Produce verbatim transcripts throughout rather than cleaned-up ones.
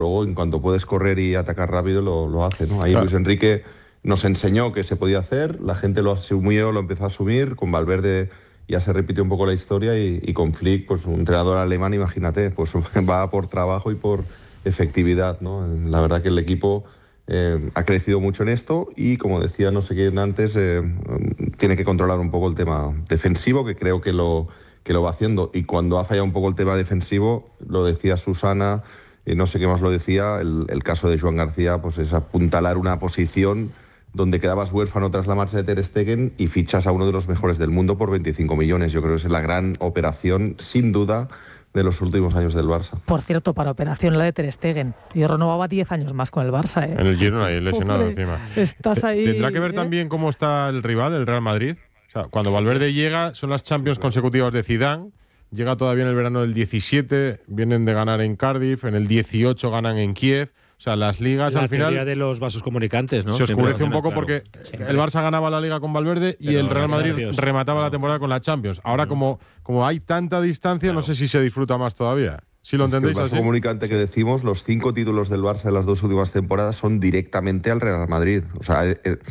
luego en cuanto puedes correr y atacar rápido lo, lo hace, ¿no? Ahí claro. Luis Enrique nos enseñó que se podía hacer, la gente lo asumió, lo empezó a asumir, con Valverde ya se repitió un poco la historia y, y con Flick, pues un entrenador alemán, imagínate, pues va por trabajo y por efectividad, ¿no? La verdad que el equipo eh, ha crecido mucho en esto y, como decía no sé quién antes, eh, tiene que controlar un poco el tema defensivo, que creo que lo, que lo va haciendo. Y cuando ha fallado un poco el tema defensivo, lo decía Susana, y no sé qué más lo decía, el, el caso de Joan García, pues es apuntalar una posición donde quedabas huérfano tras la marcha de Ter Stegen y fichas a uno de los mejores del mundo por veinticinco millones. Yo creo que es la gran operación, sin duda, de los últimos años del Barça. Por cierto, para operación la de Ter Stegen. Yo renovaba diez años más con el Barça, ¿eh? En el Girona, ahí lesionado encima. Estás ahí... ¿Tendrá que ver ¿eh? también cómo está el rival, el Real Madrid? O sea, cuando Valverde llega, son las Champions consecutivas de Zidane. Llega todavía en el verano del diecisiete, vienen de ganar en Cardiff, en el dieciocho ganan en Kiev. O sea, las ligas la al final... La teoría de los vasos comunicantes, ¿no? Se oscurece Siempre un poco claro. porque Siempre. el Barça ganaba la Liga con Valverde y Pero el Real Madrid Champions. remataba no. la temporada con la Champions. Ahora, no. como, como hay tanta distancia, Claro. no sé si se disfruta más todavía. ¿Sí lo es entendéis que el vaso así? comunicante que decimos, los cinco títulos del Barça en las dos últimas temporadas son directamente al Real Madrid. O sea, eh, eh,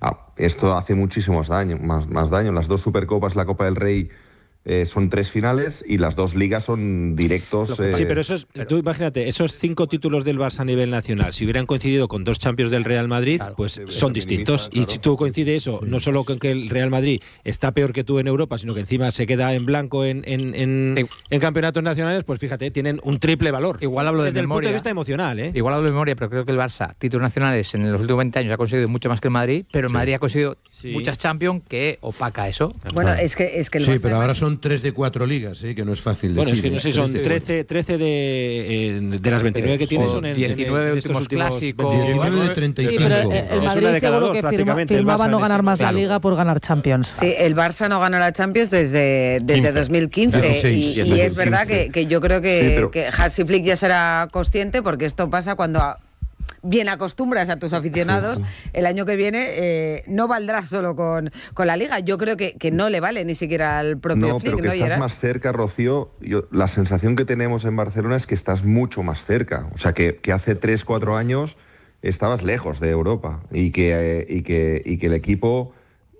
esto hace muchísimos daño, más, más daño. Las dos Supercopas, la Copa del Rey, Eh, son tres finales y las dos ligas son directos. Eh, sí, pero eso esos, tú imagínate, esos cinco títulos del Barça a nivel nacional, si hubieran coincidido con dos Champions del Real Madrid, claro, pues son distintos. Minimiza, claro. Y si tú coincide eso, sí. no solo con que el Real Madrid está peor que tú en Europa, sino que encima se queda en blanco en, en, en, sí. en campeonatos nacionales, pues fíjate, tienen un triple valor. Igual hablo de Desde memoria. el punto de vista emocional, ¿eh? Igual hablo de memoria, pero creo que el Barça, títulos nacionales en los últimos veinte años ha conseguido mucho más que el Madrid, pero el sí. Madrid ha conseguido sí. muchas Champions que opaca eso. Bueno, es que, es que el Sí, Barça pero ahora son tres de cuatro ligas, ¿eh? Que no es fácil bueno, decir. Bueno, es que no sé, son trece, trece de, eh, de las veintinueve que tiene, son en diecinueve en, en últimos clásicos. diecinueve de treinta y cinco. Sí, pero el Madrid seguro que firma, firmaba no ganar más claro. la Liga por ganar Champions. Sí, el Barça no ganó la Champions desde, desde dos mil quince dieciséis, y, y es verdad que, que yo creo que, sí, pero... que Hansi Flick ya será consciente, porque esto pasa cuando... A, bien acostumbras a tus aficionados, sí, sí. el año que viene eh, no valdrá solo con, con la Liga. Yo creo que, que no le vale ni siquiera al propio no, Flick. Pero que ¿no, estás Gerard? más cerca, Rocío. Yo, la sensación que tenemos en Barcelona es que estás mucho más cerca. O sea, que, que hace tres, cuatro años estabas lejos de Europa y que, eh, y que, y que el equipo,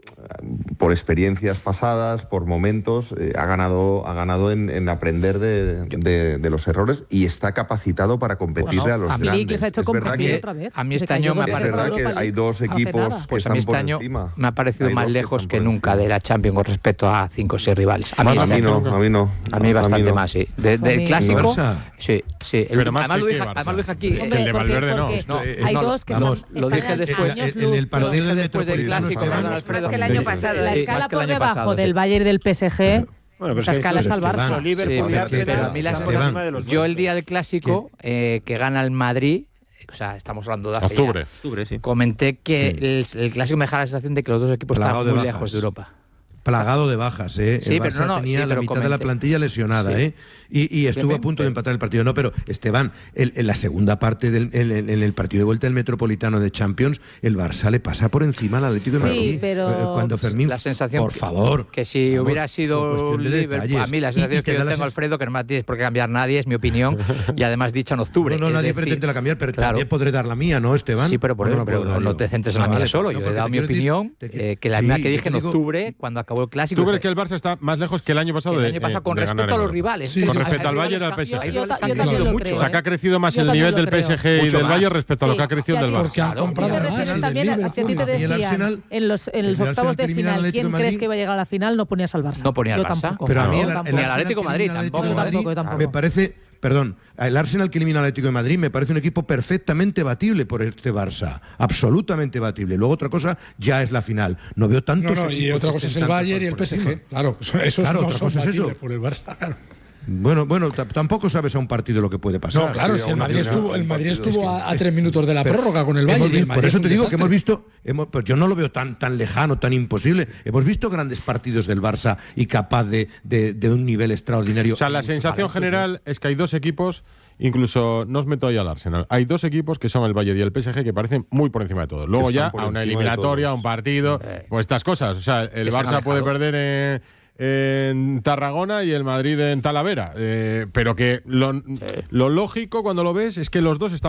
por experiencias pasadas, por momentos, eh, ha ganado, ha ganado en, en aprender de, de, de los errores y está capacitado para competirle bueno, a los a grandes. Les ha hecho es verdad que otra vez. A mí este año me ha parecido... Es verdad que hay dos equipos que pues están a mí este por año encima. me ha parecido hay más lejos que, que nunca de la Champions con respecto a cinco o seis rivales. A mí, a mí no, a mí no. A mí bastante a mí no. más, sí. De, del clásico, sí, sí. El, pero más además, que lo dije, Barça. además lo dije aquí. Hombre, el de Valverde no. no. Hay no, dos que vamos, están, lo dije después. En, en el partido del después del clásico, Alfredo, que el año pasado. La escala por debajo del Bayern del P S G. Bueno, pues esa escala está al Barça. Sí, pero a mí la escala, yo el día del clásico eh, que gana el Madrid, o sea, estamos hablando de hace octubre, ya, octubre sí. comenté que sí. el, el clásico me deja la sensación de que los dos equipos Plagado están muy de lejos de Europa. Plagado de bajas, ¿eh? Sí, el Barça pero no, no, tenía sí, la pero mitad comenté. de la plantilla lesionada, sí. ¿eh? Y, y estuvo bien, a punto bien. de empatar el partido. No, pero Esteban, el, en la segunda parte del en, en el partido de vuelta del Metropolitano de Champions, el Barça le pasa por encima al Atlético sí, de Madrid. Pero cuando Fermín, la sensación por favor, que si vamos, hubiera sido un Liverpool, a mí la sensación que yo tengo, Alfredo, que no me tienes por qué cambiar nadie, es mi opinión, y además dicha en octubre. No, no, nadie decir, pretende la cambiar, pero claro. también podré dar la mía, ¿no, Esteban? Sí, pero por eso, no, pero no, no te centres en la mía solo. Yo he dado mi opinión, que la misma que dije en octubre, cuando acabó el clásico. ¿Tú crees que el Barça está más lejos que el año pasado? El de, año pasado, eh, con de respecto a los rivales. Sí, con respecto al Bayern y al P S G. Yo, yo, yo también lo creo. O sea, que ha crecido más yo el nivel del P S G y del Bayern respecto a lo que ha crecido del Barça. Porque han comprado te refieres también, a ti te decían en los, en los octavos de final quién crees que iba a llegar a la final, no ponías al Barça. No ponía al Barça. Yo tampoco. Pero a mí no, el, el Atlético de Madrid tampoco. Yo tampoco, yo tampoco. Me parece, perdón, el Arsenal que elimina al Atlético de Madrid me parece un equipo perfectamente batible por este Barça, absolutamente batible. Luego otra cosa ya es la final. No veo tantos. No, no, y otra cosa es el Bayern y el P S G. Claro, esos claro, no otra son cosa es eso. por el Barça. Claro. Bueno, bueno, tampoco sabes a un partido lo que puede pasar. No, claro, sí, si el Madrid estuvo, el Madrid estuvo es que, a, a tres minutos de la pero, prórroga con el Bayern. Visto, el por eso te digo desastre. que hemos visto, hemos, pues yo no lo veo tan, tan lejano, tan imposible. Hemos visto grandes partidos del Barça y capaz de, de, de un nivel extraordinario. O sea, la sensación general es que hay dos equipos, incluso no os meto ahí al Arsenal, hay dos equipos que son el Bayern y el P S G que parecen muy por encima de todo. Luego ya a una eliminatoria, a un partido, pues estas cosas. O sea, el Barça puede perder en en Tarragona y el Madrid en Talavera. Eh, pero que lo, sí. lo lógico cuando lo ves es que los dos están